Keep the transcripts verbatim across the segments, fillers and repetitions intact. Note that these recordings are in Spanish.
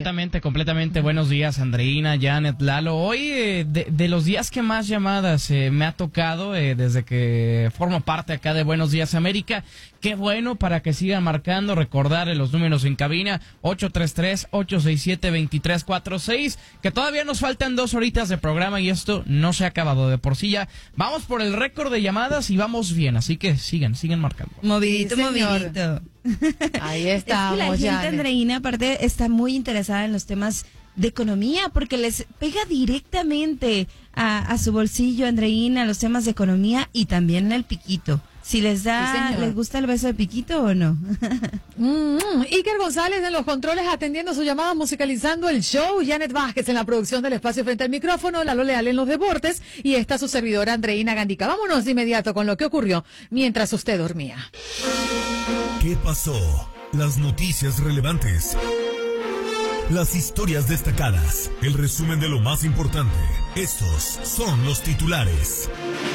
completamente, completamente. Buenos días, Andreina, Janet, Lalo. Hoy, eh, de, de los días que más llamadas eh, me ha tocado eh, desde que formo parte acá de Buenos Días América. Qué bueno para que sigan marcando, recordar los números en cabina, ocho tres tres, ocho seis siete, dos tres cuatro seis, que todavía nos faltan dos horitas de programa y esto no se ha acabado de por sí ya. Vamos por el récord de llamadas y vamos bien, así que sigan, sigan marcando. Movidito, Sí, movidito. Ahí estamos, es que la ya. gente, Andreina, aparte, está muy interesada en los temas de economía, porque les pega directamente a, a su bolsillo, Andreina, los temas de economía y también el piquito. Si les da, Sí, ¿les gusta el beso de piquito o no? Mm, Iker González en los controles atendiendo su llamada, musicalizando el show. Janet Vázquez en la producción del espacio frente al micrófono. Lalo Leal en los deportes. Y está su servidora Andreina Gandica. Vámonos de inmediato con lo que ocurrió mientras usted dormía. ¿Qué pasó? Las noticias relevantes. Las historias destacadas. El resumen de lo más importante. Estos son los titulares.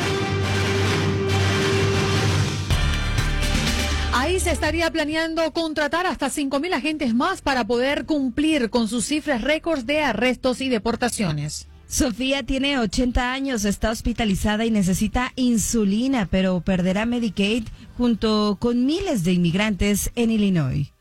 Ahí se estaría planeando contratar hasta cinco mil agentes más para poder cumplir con sus cifras récords de arrestos y deportaciones. Sofía tiene ochenta años, está hospitalizada y necesita insulina, pero perderá Medicaid junto con miles de inmigrantes en Illinois.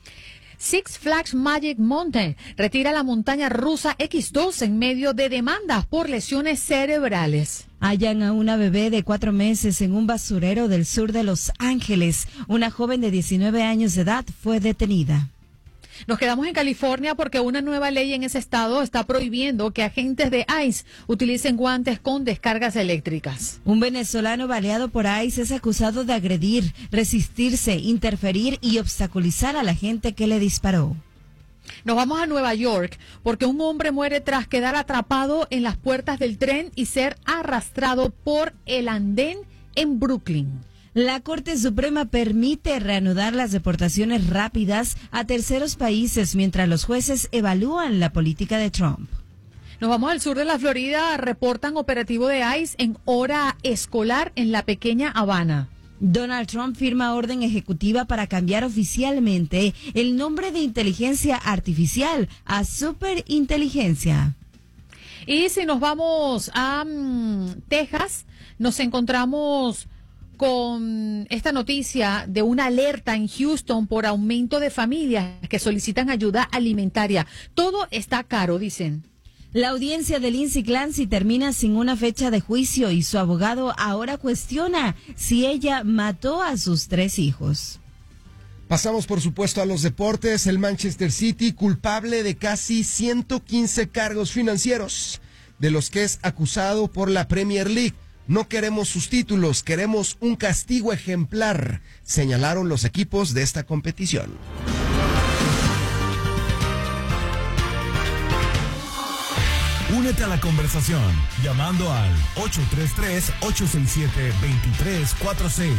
Six Flags Magic Mountain retira la montaña rusa equis dos en medio de demandas por lesiones cerebrales. Hallan a una bebé de cuatro meses en un basurero del sur de Los Ángeles. Una joven de diecinueve años de edad fue detenida. Nos quedamos en California porque una nueva ley en ese estado está prohibiendo que agentes de ICE utilicen guantes con descargas eléctricas. Un venezolano baleado por ICE es acusado de agredir, resistirse, interferir y obstaculizar a la gente que le disparó. Nos vamos a Nueva York porque un hombre muere tras quedar atrapado en las puertas del tren y ser arrastrado por el andén en Brooklyn. La Corte Suprema permite reanudar las deportaciones rápidas a terceros países mientras los jueces evalúan la política de Trump. Nos vamos al sur de la Florida, reportan operativo de ICE en hora escolar en la pequeña Habana. Donald Trump firma orden ejecutiva para cambiar oficialmente el nombre de inteligencia artificial a superinteligencia. Y si nos vamos a um, Texas, nos encontramos con esta noticia de una alerta en Houston por aumento de familias que solicitan ayuda alimentaria. Todo está caro, dicen. La audiencia de Lindsay Clancy termina sin una fecha de juicio y su abogado ahora cuestiona si ella mató a sus tres hijos. Pasamos, por supuesto, a los deportes. El Manchester City, culpable de casi ciento quince cargos financieros, de los que es acusado por la Premier League. No queremos sus títulos, queremos un castigo ejemplar, señalaron los equipos de esta competición. Únete a la conversación llamando al ocho tres tres, ocho seis siete, dos tres cuatro seis.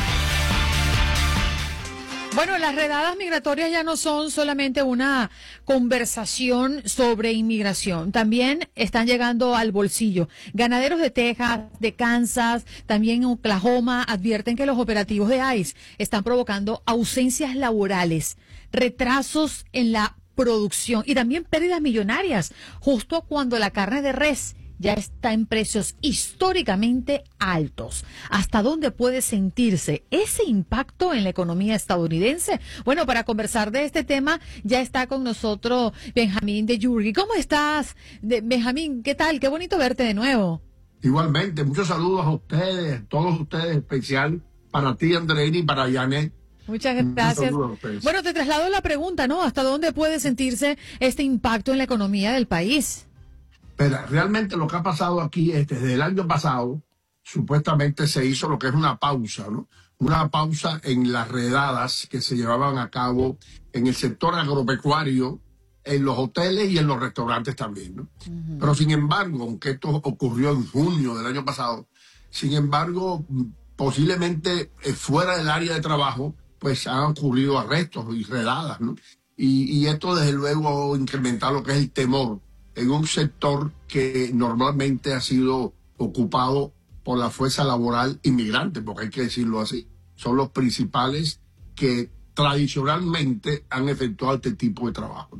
Bueno, las redadas migratorias ya no son solamente una conversación sobre inmigración, también están llegando al bolsillo. Ganaderos de Texas, de Kansas, también en Oklahoma advierten que los operativos de ICE están provocando ausencias laborales, retrasos en la producción y también pérdidas millonarias, justo cuando la carne de res ya está en precios históricamente altos. ¿Hasta dónde puede sentirse ese impacto en la economía estadounidense? Bueno, para conversar de este tema ya está con nosotros Benjamín de Yurgi. ¿Cómo estás, de, Benjamín? ¿Qué tal? Qué bonito verte de nuevo. Igualmente, muchos saludos a ustedes, todos ustedes, especial para ti, Andreina, y para Janet. Muchas gracias. Bueno, te traslado la pregunta, ¿no? ¿Hasta dónde puede sentirse este impacto en la economía del país? Pero realmente lo que ha pasado aquí es desde el año pasado, supuestamente se hizo lo que es una pausa, ¿no? Una pausa en las redadas que se llevaban a cabo en el sector agropecuario, en los hoteles y en los restaurantes también, ¿no? Uh-huh. Pero sin embargo, aunque esto ocurrió en junio del año pasado, sin embargo, posiblemente fuera del área de trabajo, pues han ocurrido arrestos y redadas, ¿no? Y, y esto desde luego incrementa lo que es el temor en un sector que normalmente ha sido ocupado por la fuerza laboral inmigrante, porque hay que decirlo así. Son los principales que tradicionalmente han efectuado este tipo de trabajo.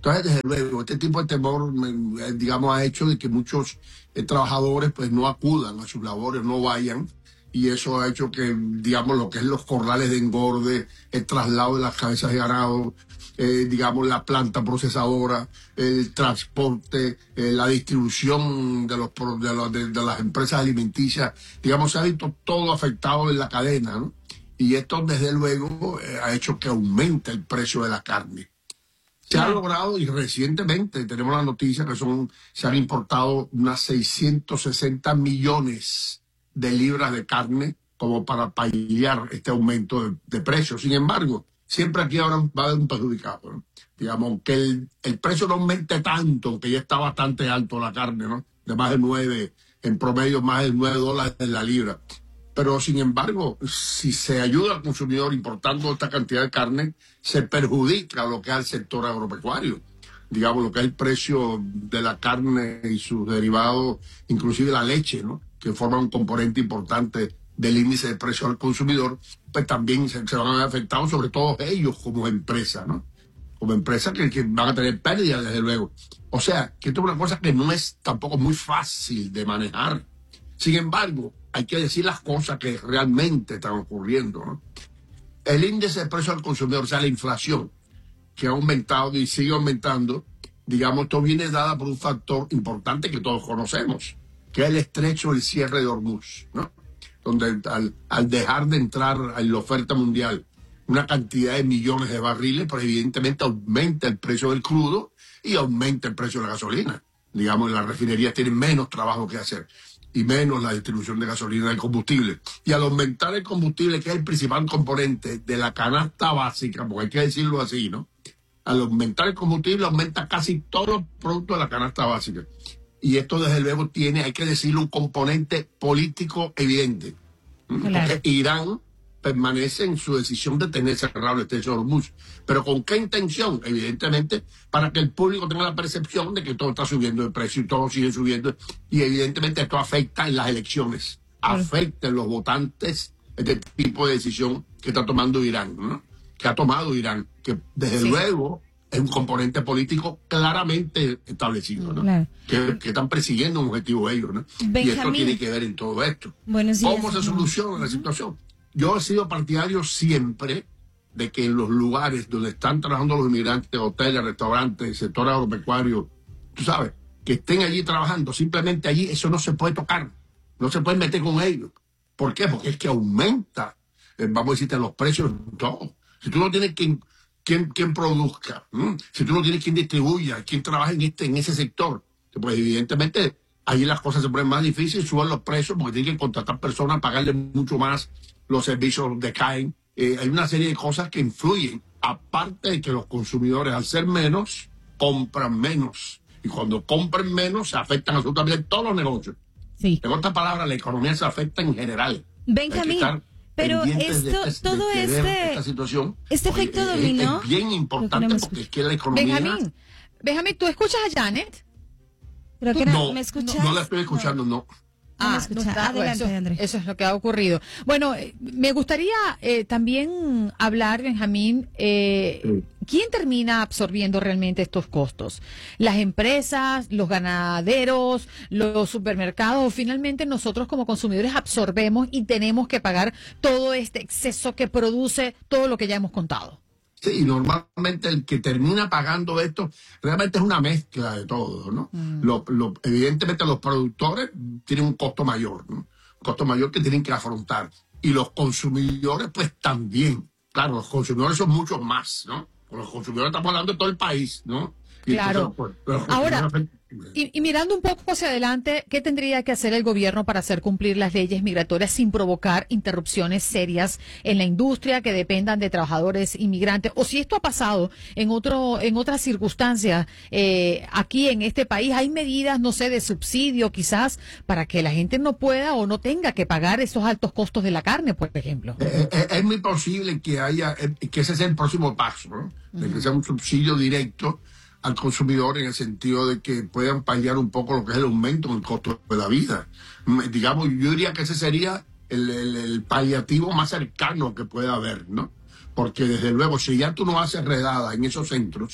Entonces, desde luego, este tipo de temor, digamos, ha hecho de que muchos eh, trabajadores pues no acudan a sus labores, no vayan, y eso ha hecho que, digamos, lo que es los corrales de engorde, el traslado de las cabezas de ganado, eh, digamos, la planta procesadora, el transporte, eh, la distribución de, los, de, los, de, de las empresas alimenticias, digamos, se ha visto todo afectado en la cadena, ¿no? Y esto, desde luego, eh, ha hecho que aumente el precio de la carne. Se ha logrado, y recientemente tenemos la noticia que son se han importado unas seiscientos sesenta millones de libras de carne como para paliar este aumento de, de precios. Sin embargo, siempre aquí ahora va a haber un perjudicado, ¿no? Digamos, que el, el precio no aumente tanto, que ya está bastante alto la carne, ¿no? De más de nueve, en promedio más de nueve dólares en la libra. Pero, sin embargo, si se ayuda al consumidor importando esta cantidad de carne, se perjudica lo que es el sector agropecuario. Digamos, lo que es el precio de la carne y sus derivados, inclusive la leche, ¿no? Que forma un componente importante del índice de precio al consumidor, pues también se, se van a ver afectados, sobre todo ellos como empresa, ¿no? Como empresa que, que van a tener pérdidas, desde luego. O sea, que esto es una cosa que no es tampoco muy fácil de manejar. Sin embargo, hay que decir las cosas que realmente están ocurriendo, ¿no? El índice de precio al consumidor, o sea, la inflación, que ha aumentado y sigue aumentando, digamos, esto viene dada por un factor importante que todos conocemos, que es el estrecho del cierre de Hormuz, ¿no? Donde al, al dejar de entrar en la oferta mundial una cantidad de millones de barriles, pues evidentemente aumenta el precio del crudo y aumenta el precio de la gasolina. Digamos, las refinerías tienen menos trabajo que hacer y menos la distribución de gasolina del combustible. Y al aumentar el combustible, que es el principal componente de la canasta básica, porque hay que decirlo así, ¿no? Al aumentar el combustible, aumenta casi todos los productos de la canasta básica. Y esto, desde luego, tiene, hay que decirlo, un componente político evidente. Claro. Porque Irán permanece en su decisión de tener cerrado el estrecho de Hormuz. ¿Pero con qué intención? Evidentemente, para que el público tenga la percepción de que todo está subiendo de precio y todo sigue subiendo. Y evidentemente esto afecta en las elecciones. Claro. Afecta en los votantes este tipo de decisión que está tomando Irán, ¿no? Que ha tomado Irán, que desde sí. luego es un componente político claramente establecido, ¿no? Claro. Que, que están persiguiendo un objetivo ellos, ¿no? Benjamín. Y esto tiene que ver en todo esto. Buenos días, ¿Cómo se soluciona la situación? Yo he sido partidario siempre de que en los lugares donde están trabajando los inmigrantes, hoteles, restaurantes, sector agropecuario, tú sabes, que estén allí trabajando, simplemente allí eso no se puede tocar, no se puede meter con ellos. ¿Por qué? Porque es que aumenta, eh, vamos a decirte, los precios de todo. Si tú no tienes quien, quien, quien produzca, ¿m? si tú no tienes quien distribuya, quien trabaja en, este, en ese sector, pues evidentemente allí las cosas se ponen más difíciles, suben los precios porque tienen que contratar personas, pagarles mucho más, los servicios decaen. Eh, hay una serie de cosas que influyen, aparte de que los consumidores, al ser menos, compran menos. Y cuando compran menos, se afectan absolutamente todos los negocios. Sí. En otras palabras, la economía se afecta en general. Benjamín, pero esto, este, todo de este, esta situación, este porque efecto es, dominó. Es bien importante porque es que la economía... Benjamín, Benjamín, ¿tú escuchas a Janet? Creo que no, no, ¿me escuchas? No, no la estoy escuchando, no. Ah, no está, adelante, eso, André. Eso es lo que ha ocurrido. Bueno, eh, me gustaría eh, también hablar, Benjamín, eh, Sí. ¿quién termina absorbiendo realmente estos costos? ¿Las empresas, los ganaderos, los supermercados? ¿O finalmente nosotros como consumidores absorbemos y tenemos que pagar todo este exceso que produce todo lo que ya hemos contado? Sí, y normalmente el que termina pagando esto realmente es una mezcla de todo, ¿no? Mm. Lo, lo, evidentemente los productores tienen un costo mayor, ¿no? Un costo mayor que tienen que afrontar. Y los consumidores, pues también. Claro, los consumidores son muchos más, ¿no? Los consumidores estamos hablando de todo el país, ¿no? Y claro. Entonces, pues, los Ahora, y, y mirando un poco hacia adelante, ¿qué tendría que hacer el gobierno para hacer cumplir las leyes migratorias sin provocar interrupciones serias en la industria que dependan de trabajadores inmigrantes? O si esto ha pasado en otro, en otras circunstancias, eh, aquí en este país, hay medidas, no sé, de subsidio quizás para que la gente no pueda o no tenga que pagar esos altos costos de la carne, por ejemplo. Eh, eh, es muy posible que haya, eh, que ese sea el próximo paso, ¿no? De que sea un subsidio directo al consumidor en el sentido de que puedan paliar un poco lo que es el aumento en el costo de la vida. Digamos, yo diría que ese sería el, el, el paliativo más cercano que pueda haber, ¿no? Porque desde luego, si ya tú no haces redada en esos centros,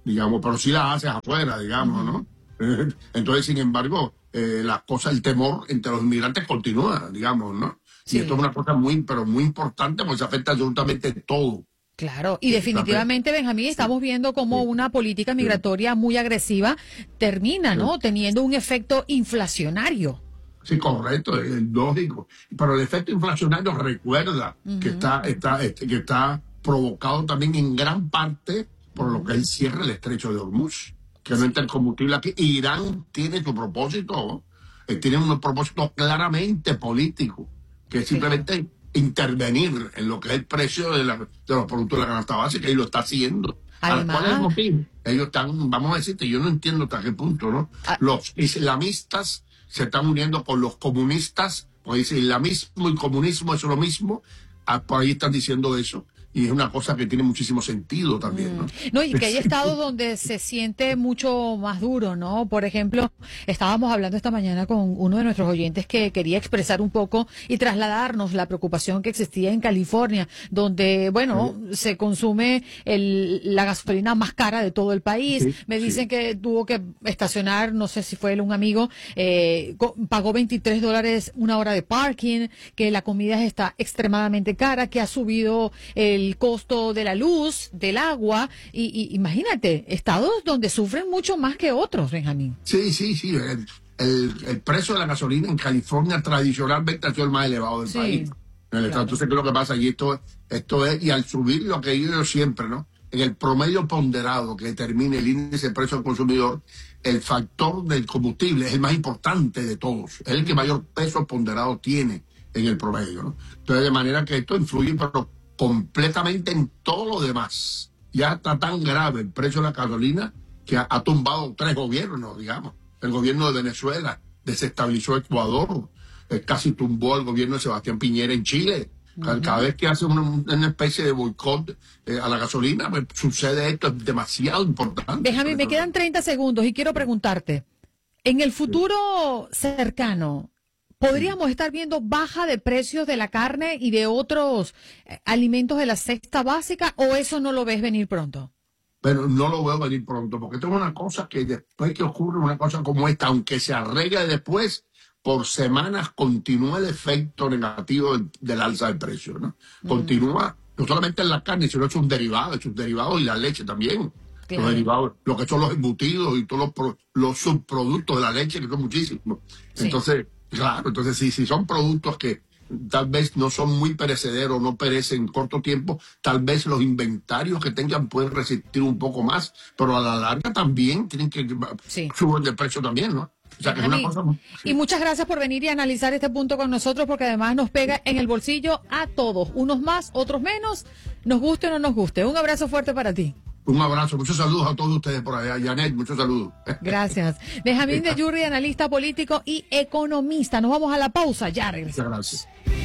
digamos, pero sí la haces afuera, digamos, ¿no? Entonces, sin embargo, eh, la cosa, el temor entre los inmigrantes continúa, digamos, ¿no? Sí. Y esto es una cosa muy, pero muy importante porque se afecta absolutamente todo. Claro, y definitivamente, Benjamín, estamos viendo cómo una política migratoria muy agresiva termina, ¿no? Teniendo un efecto inflacionario. Sí, correcto, es lógico. Pero el efecto inflacionario recuerda uh-huh. que está, está, este, que está provocado también en gran parte por uh-huh. lo que es el cierre del estrecho de Hormuz, que no entra el combustible aquí. Irán tiene su propósito, eh, tiene un propósito claramente político, que es simplemente sí. intervenir en lo que es el precio de, la, de los productos de la canasta básica, y lo está haciendo. Además, ¿Cuál es el motivo? Ellos están, vamos a decirte, yo no entiendo hasta qué punto, ¿no? Ah, los islamistas se están uniendo con los comunistas, pues dice islamismo y comunismo es lo mismo, ah, por ahí están diciendo eso. Y es una cosa que tiene muchísimo sentido también, ¿no? No, y que hay estados donde se siente mucho más duro, ¿no? Por ejemplo, estábamos hablando esta mañana con uno de nuestros oyentes que quería expresar un poco y trasladarnos la preocupación que existía en California, donde, bueno, sí. se consume el, la gasolina más cara de todo el país. Sí, Me dicen sí. que tuvo que estacionar, no sé si fue él un amigo, eh, pagó veintitrés dólares una hora de parking, que la comida está extremadamente cara, que ha subido el el costo de la luz, del agua, y, y imagínate, estados donde sufren mucho más que otros, Benjamín. Sí, sí, sí. El, el, el precio de la gasolina en California tradicionalmente ha sido el más elevado del sí, país. En el claro. Entonces, ¿qué es lo que pasa? Y esto, esto es, y al subir lo que he ido siempre, ¿no? En el promedio ponderado que determina el índice de precio del consumidor, el factor del combustible es el más importante de todos. Es el que mayor peso ponderado tiene en el promedio, ¿no? Entonces, de manera que esto influye, pero completamente en todo lo demás. Ya está tan grave el precio de la gasolina que ha, ha tumbado tres gobiernos, digamos. El gobierno de Venezuela desestabilizó Ecuador, eh, casi tumbó al gobierno de Sebastián Piñera en Chile. Cada, uh-huh. cada vez que hace una, una especie de boicot eh, a la gasolina, pues, sucede esto, es demasiado importante. Déjame, me quedan treinta segundos y quiero preguntarte, en el futuro sí. cercano, ¿podríamos estar viendo baja de precios de la carne y de otros eh, alimentos de la cesta básica, o eso no lo ves venir pronto? Pero no lo veo venir pronto, porque tengo una cosa que después que ocurre una cosa como esta, aunque se arregle después, por semanas continúa el efecto negativo del, del alza del precio, ¿no? Mm. Continúa, no solamente en la carne, sino es un derivado, es un derivado y la leche también. Claro. Los derivados, lo que son los embutidos y todos los, los subproductos de la leche, que son muchísimos. Sí. Entonces... Claro, entonces si, si son productos que tal vez no son muy perecederos, no perecen en corto tiempo, tal vez los inventarios que tengan pueden resistir un poco más, pero a la larga también tienen que sí. subir de precio también, ¿no? O sea, que es una cosa muy, sí. Y muchas gracias por venir y analizar este punto con nosotros, porque además nos pega en el bolsillo a todos, unos más, otros menos, nos guste o no nos guste. Un abrazo fuerte para ti. Un abrazo, muchos saludos a todos ustedes por allá. Janet, muchos saludos. Gracias. Benjamín de Yurri, analista político y economista. Nos vamos a la pausa, ya regresamos. Muchas gracias.